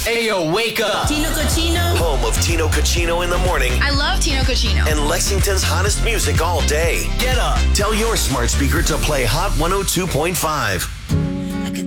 Ayo, wake up. Tino Cochino. Home of Tino Cochino in the morning. I love Tino Cochino. And Lexington's hottest music all day. Get up. Tell your smart speaker to play Hot 102.5.